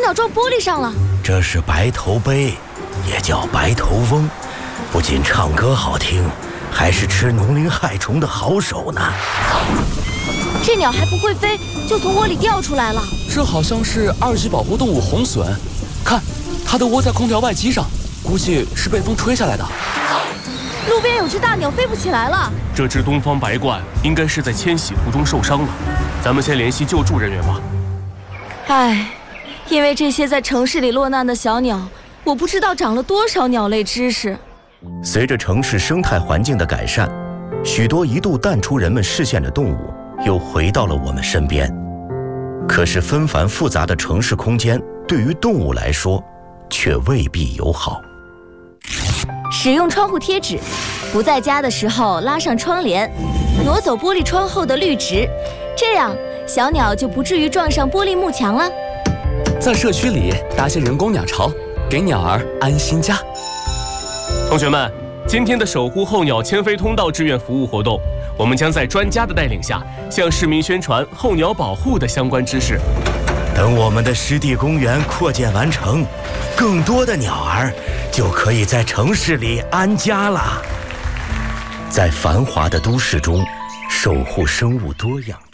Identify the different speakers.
Speaker 1: 鸟撞玻璃上了。
Speaker 2: 这是白头鹎，也叫白头翁，不仅唱歌好听，还是吃农林害虫的好手呢。
Speaker 1: 这鸟还不会飞，就从窝里掉出来了。
Speaker 3: 这好像是2级保护动物红隼，看，它都窝在空调外机上，估计是被风吹下来的。
Speaker 1: 路边有只大鸟飞不起来了。
Speaker 4: 这只东方白鹳应该是在迁徙途中受伤了，咱们先联系救助人员吧。
Speaker 1: 唉，因为这些在城市里落难的小鸟，我不知道长了多少鸟类知识。
Speaker 2: 随着城市生态环境的改善，许多一度淡出人们视线的动物又回到了我们身边。可是纷繁复杂的城市空间对于动物来说却未必友好。
Speaker 1: 使用窗户贴纸，不在家的时候拉上窗帘，挪走玻璃窗后的绿植，这样小鸟就不至于撞上玻璃幕墙了。
Speaker 3: 在社区里搭些人工鸟巢，给鸟儿安心家。
Speaker 4: 同学们，今天的守护候鸟迁飞通道志愿服务活动，我们将在专家的带领下，向市民宣传候鸟保护的相关知识。
Speaker 2: 等我们的湿地公园扩建完成，更多的鸟儿就可以在城市里安家了。在繁华的都市中，守护生物多样。